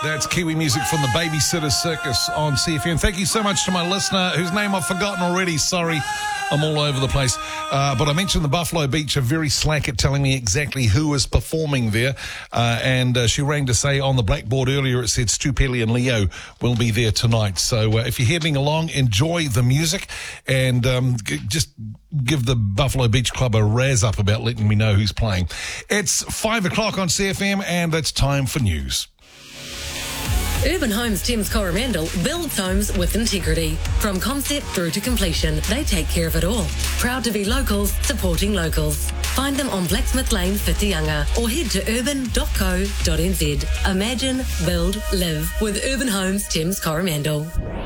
That's Kiwi music from the Babysitter Circus on CFM. Thank you so much to my listener, whose name I've forgotten already. Sorry, I'm all over the place. But I mentioned the Buffalo Beach are very slack at telling me exactly who is performing there. And she rang to say on the blackboard earlier, it said Stu Pelly and Leo will be there tonight. So if you're heading along, enjoy the music and just give the Buffalo Beach Club a razz up about letting me know who's playing. It's 5 o'clock on CFM and it's time for news. Urban Homes Thames Coromandel builds homes with integrity. From concept through to completion, they take care of it all. Proud to be locals, supporting locals. Find them on Blacksmith Lane, Whitianga, or head to urban.co.nz. Imagine, build, live with Urban Homes Thames Coromandel.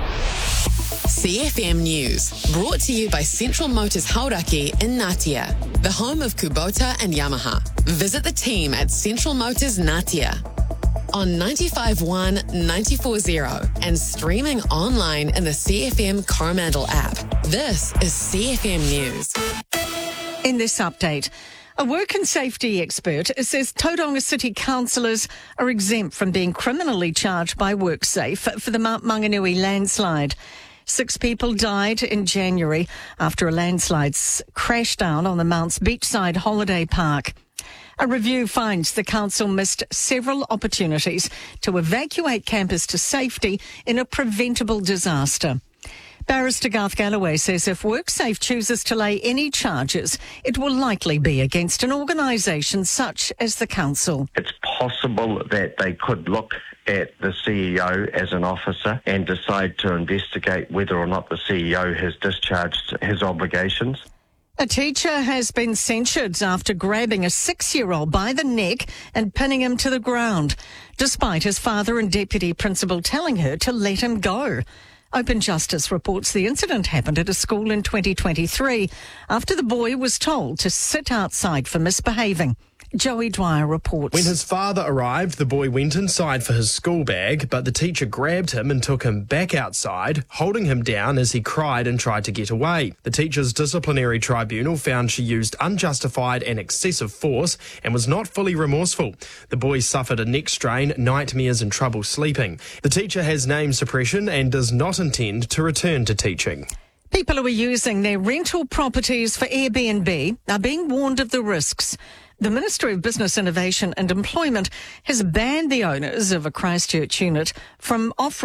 CFM News, brought to you by Central Motors Hauraki in Ngatea, the home of Kubota and Yamaha. Visit the team at Central Motors Ngatea on 95.1, 94.0 and streaming online in the CFM Coromandel app. This is CFM News. In this update, a work and safety expert says Tauranga City councillors are exempt from being criminally charged by WorkSafe for the Mount Maunganui landslide. 6 people died in January after a landslide crashed down on the Mount's beachside holiday park. A review finds the council missed several opportunities to evacuate campers to safety in a preventable disaster. Barrister Garth Galloway says if WorkSafe chooses to lay any charges, it will likely be against an organisation such as the council. It's possible that they could look at the CEO as an officer and decide to investigate whether or not the CEO has discharged his obligations. A teacher has been censured after grabbing a 6-year-old by the neck and pinning him to the ground, despite his father and deputy principal telling her to let him go. Open Justice reports the incident happened at a school in 2023 after the boy was told to sit outside for misbehaving. Joey Dwyer reports. When his father arrived, the boy went inside for his school bag, but the teacher grabbed him and took him back outside, holding him down as he cried and tried to get away. The teacher's disciplinary tribunal found she used unjustified and excessive force and was not fully remorseful. The boy suffered a neck strain, nightmares and trouble sleeping. The teacher has name suppression and does not intend to return to teaching. People who are using their rental properties for Airbnb are being warned of the risks. The Ministry of Business, Innovation and Employment has banned the owners of a Christchurch unit from offering